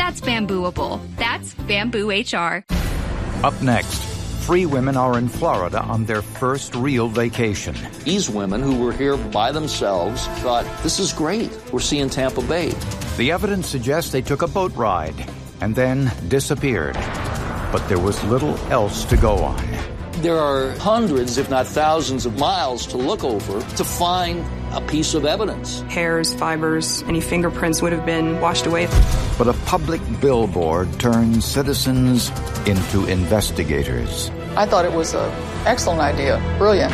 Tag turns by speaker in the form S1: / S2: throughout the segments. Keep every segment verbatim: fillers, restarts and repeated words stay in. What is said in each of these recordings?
S1: That's Bambooable. That's Bamboo H R.
S2: Up next, three women are in Florida on their first real vacation.
S3: These women who were here by themselves thought, this is great. We're seeing Tampa Bay.
S2: The evidence suggests they took a boat ride and then disappeared. But there was little else to go on.
S3: There are hundreds, if not thousands of miles to look over to find a piece of evidence.
S4: Hairs, fibers, any fingerprints would have been washed away.
S2: But a public billboard turns citizens into investigators.
S5: I thought it was an excellent idea. Brilliant.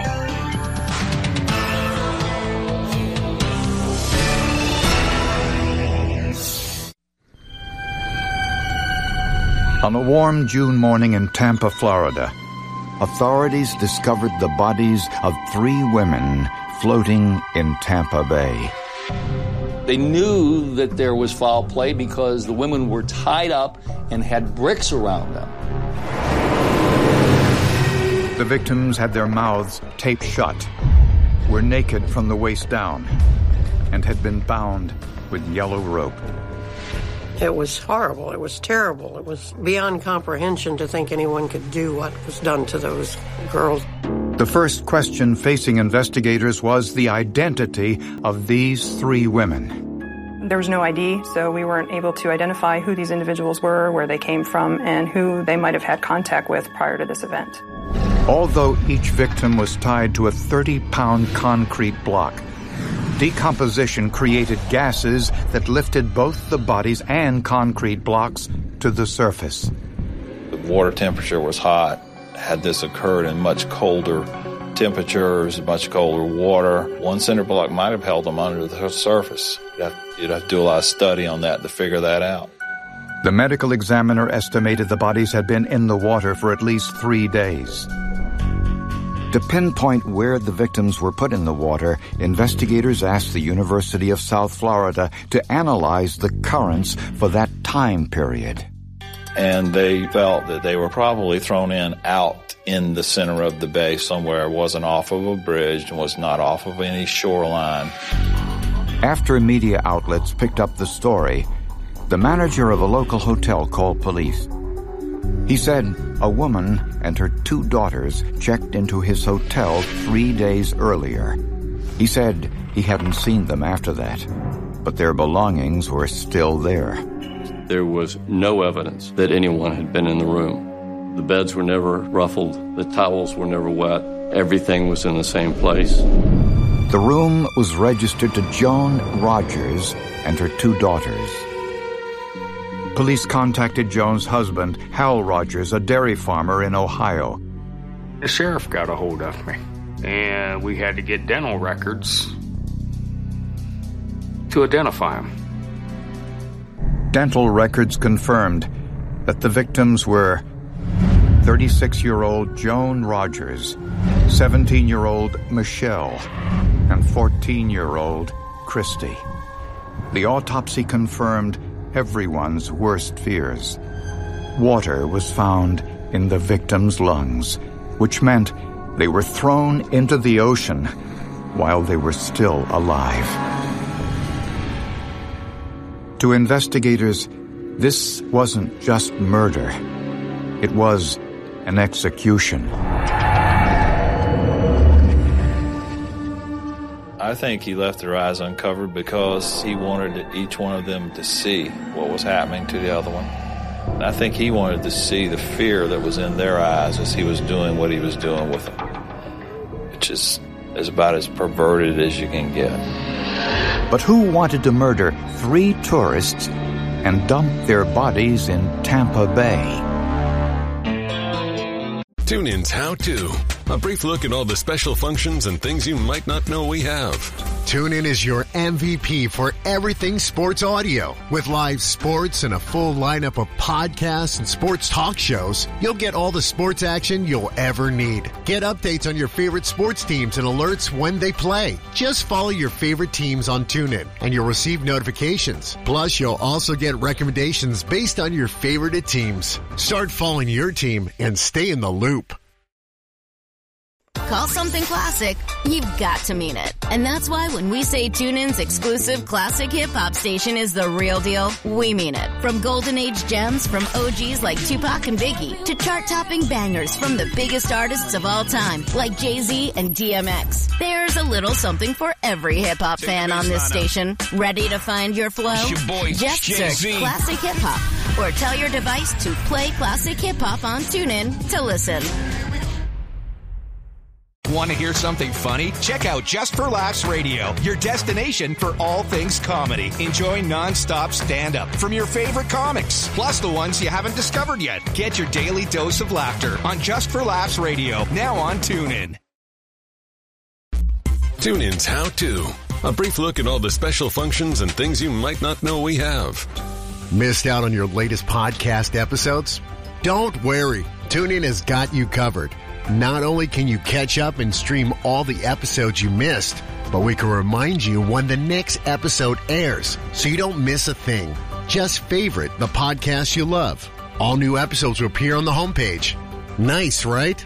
S2: On a warm June morning in Tampa, Florida, authorities discovered the bodies of three women floating in Tampa Bay.
S3: They knew that there was foul play because the women were tied up and had bricks around them.
S2: The victims had their mouths taped shut, were naked from the waist down, and had been bound with yellow rope.
S6: It was horrible. It was terrible. It was beyond comprehension to think anyone could do what was done to those girls.
S2: The first question facing investigators was the identity of these three women.
S4: There was no I D, so we weren't able to identify who these individuals were, where they came from, and who they might have had contact with prior to this event.
S2: Although each victim was tied to a thirty-pound concrete block, decomposition created gases that lifted both the bodies and concrete blocks to the surface.
S7: The water temperature was hot. Had this occurred in much colder temperatures, much colder water, one cinder block might have held them under the surface. You'd have, you'd have to do a lot of study on that to figure that out.
S2: The medical examiner estimated the bodies had been in the water for at least three days. To pinpoint where the victims were put in the water, investigators asked the University of South Florida to analyze the currents for that time period.
S7: And they felt that they were probably thrown in out in the center of the bay somewhere. It wasn't off of a bridge and was not off of any shoreline.
S2: After media outlets picked up the story, the manager of a local hotel called police. He said a woman and her two daughters checked into his hotel three days earlier. He said he hadn't seen them after that, but their belongings were still there.
S8: There was no evidence that anyone had been in the room. The beds were never ruffled. The towels were never wet. Everything was in the same place.
S2: The room was registered to Joan Rogers and her two daughters. Police contacted Joan's husband, Hal Rogers, a dairy farmer in Ohio.
S9: The sheriff got a hold of me, and we had to get dental records to identify him.
S2: Dental records confirmed that the victims were thirty-six-year-old Joan Rogers, seventeen-year-old Michelle, and fourteen-year-old Christy. The autopsy confirmed everyone's worst fears. Water was found in the victims' lungs, which meant they were thrown into the ocean while they were still alive. To investigators, this wasn't just murder. It was an execution.
S7: I think he left their eyes uncovered because he wanted each one of them to see what was happening to the other one. And I think he wanted to see the fear that was in their eyes as he was doing what he was doing with them, which is, is about as perverted as you can get.
S2: But who wanted to murder three tourists and dump their bodies in Tampa Bay?
S10: TuneIn's How To. A brief look at all the special functions and things you might not know we have.
S11: TuneIn is your M V P for everything sports audio. With live sports and a full lineup of podcasts and sports talk shows, you'll get all the sports action you'll ever need. Get updates on your favorite sports teams and alerts when they play. Just follow your favorite teams on TuneIn, and you'll receive notifications. Plus, you'll also get recommendations based on your favorite teams. Start following your team and stay in the loop.
S12: Call something classic, you've got to mean it. And that's why when we say TuneIn's exclusive classic hip-hop station is the real deal, we mean it. From golden age gems from O Gs like Tupac and Biggie to chart-topping bangers from the biggest artists of all time like Jay-Z and D M X. There's a little something for every hip-hop fan on this station. Ready to find your flow?
S13: Your boy,
S12: Just
S13: Jay-Z.
S12: search Classic Hip-Hop or tell your device to play Classic Hip-Hop on TuneIn to listen.
S13: Want to hear something funny? Check out Just for Laughs Radio, your destination for all things comedy. Enjoy nonstop stand-up from your favorite comics, plus the ones you haven't discovered yet. Get your daily dose of laughter on Just for Laughs Radio, now on TuneIn.
S10: TuneIn's How To. A brief look at all the special functions and things you might not know we have.
S11: Missed out on your latest podcast episodes? Don't worry. TuneIn has got you covered. Not only can you catch up and stream all the episodes you missed, but we can remind you when the next episode airs so you don't miss a thing. Just favorite the podcast you love. All new episodes will appear on the homepage. Nice, right?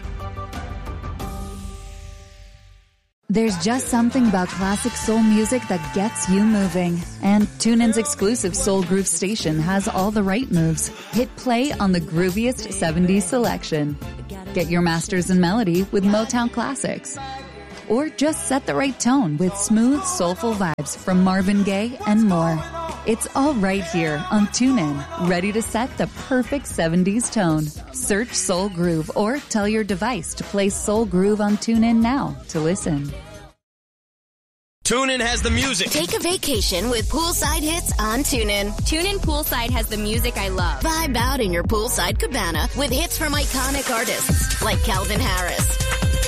S14: There's just something about classic soul music that gets you moving. And TuneIn's exclusive Soul Groove station has all the right moves. Hit play on the grooviest seventies selection. Get your masters in melody with Motown classics. Or just set the right tone with smooth, soulful vibes from Marvin Gaye and more. It's all right here on TuneIn, ready to set the perfect seventies tone. Search Soul Groove or tell your device to play Soul Groove on TuneIn now to listen.
S13: TuneIn has the music.
S12: Take a vacation with poolside hits on TuneIn.
S1: TuneIn Poolside has the music I love.
S12: Vibe out in your poolside cabana with hits from iconic artists like Calvin Harris,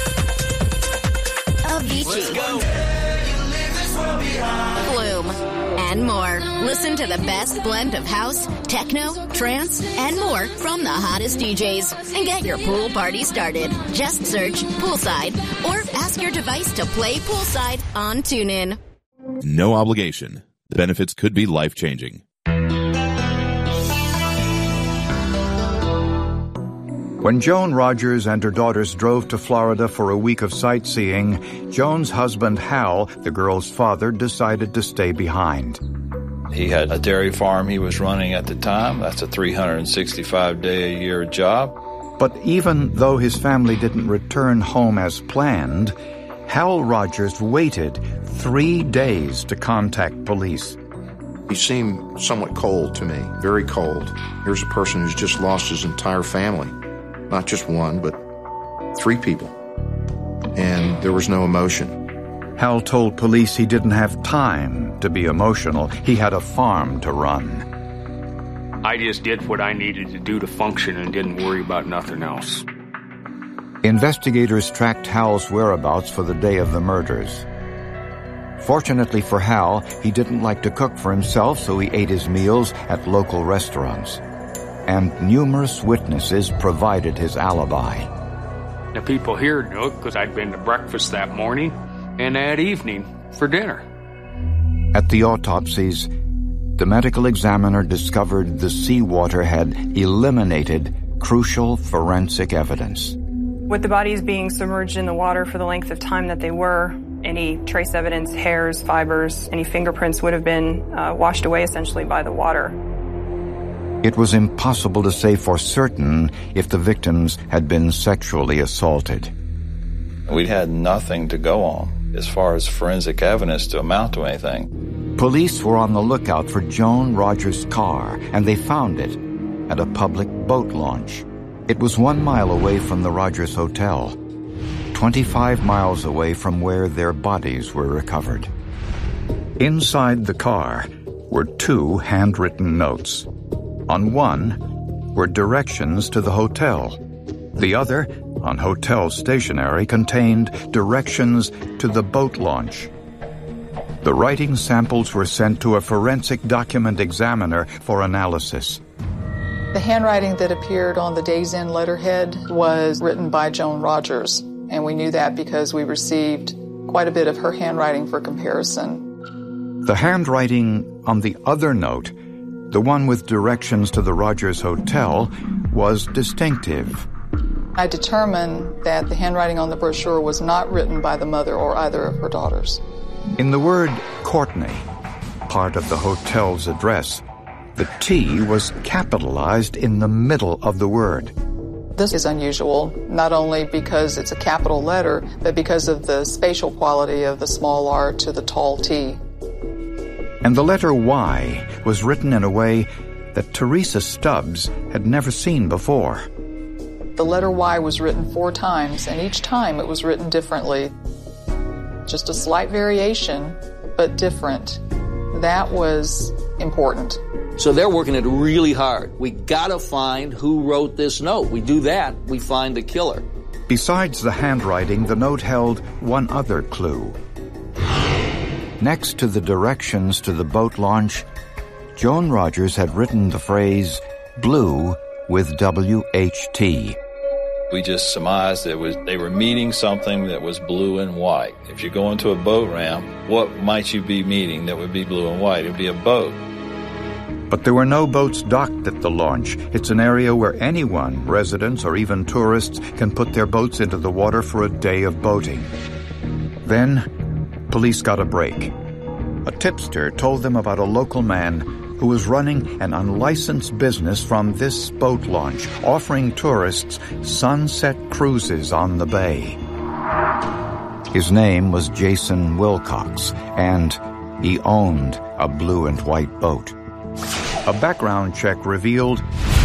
S12: Avicii, Flume, and more. Listen to the best blend of house, techno, trance, and more from the hottest D Js. And get your pool party started. Just search Poolside or ask your device to play Poolside on TuneIn.
S15: No obligation. The benefits could be life-changing.
S2: When Joan Rogers and her daughters drove to Florida for a week of sightseeing, Joan's husband, Hal, the girl's father, decided to stay behind.
S7: He had a dairy farm he was running at the time. That's a three hundred sixty-five day a year job.
S2: But even though his family didn't return home as planned, Hal Rogers waited three days to contact police.
S16: He seemed somewhat cold to me, very cold. Here's a person who's just lost his entire family. Not just one, but three people. And there was no emotion.
S2: Hal told police he didn't have time to be emotional. He had a farm to run.
S9: I just did what I needed to do to function and didn't worry about nothing else.
S2: Investigators tracked Hal's whereabouts for the day of the murders. Fortunately for Hal, he didn't like to cook for himself, so he ate his meals at local restaurants. And numerous witnesses provided his alibi.
S9: The people here knew it because I'd been to breakfast that morning and that evening for dinner.
S2: At the autopsies, the medical examiner discovered the seawater had eliminated crucial forensic evidence.
S4: With the bodies being submerged in the water for the length of time that they were, any trace evidence, hairs, fibers, any fingerprints would have been uh, washed away essentially by the water.
S2: It was impossible to say for certain if the victims had been sexually assaulted.
S7: We had nothing to go on as far as forensic evidence to amount to anything.
S2: Police were on the lookout for Joan Rogers' car, and they found it at a public boat launch. It was one mile away from the Rogers Hotel, twenty-five miles away from where their bodies were recovered. Inside the car were two handwritten notes. On one were directions to the hotel. The other, on hotel stationery, contained directions to the boat launch. The writing samples were sent to a forensic document examiner for analysis.
S5: The handwriting that appeared on the Days Inn letterhead was written by Joan Rogers, and we knew that because we received quite a bit of her handwriting for comparison.
S2: The handwriting on the other note, the one with directions to the Rogers Hotel, was distinctive.
S5: I determined that the handwriting on the brochure was not written by the mother or either of her daughters.
S2: In the word Courtney, part of the hotel's address, the T was capitalized in the middle of the word.
S5: This is unusual, not only because it's a capital letter, but because of the spatial quality of the small r to the tall T.
S2: And the letter Y was written in a way that Teresa Stubbs had never seen before.
S5: The letter Y was written four times, and each time it was written differently. Just a slight variation, but different. That was important.
S3: So they're working it really hard. We gotta find who wrote this note. We do that, we find the killer.
S2: Besides the handwriting, the note held one other clue. Next to the directions to the boat launch, Joan Rogers had written the phrase, blue with W H T.
S7: We just surmised that it was, they were meeting something that was blue and white. If you go into a boat ramp, what might you be meeting that would be blue and white? It would be a boat.
S2: But there were no boats docked at the launch. It's an area where anyone, residents or even tourists, can put their boats into the water for a day of boating. Then, police got a break. A tipster told them about a local man who was running an unlicensed business from this boat launch, offering tourists sunset cruises on the bay. His name was Jason Wilcox, and he owned a blue and white boat. A background check revealed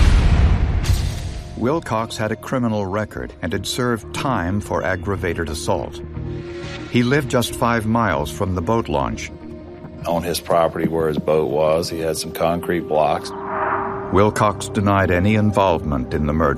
S2: Wilcox had a criminal record and had served time for aggravated assault. He lived just five miles from the boat launch.
S7: On his property where his boat was, he had some concrete blocks.
S2: Wilcox denied any involvement in the murder.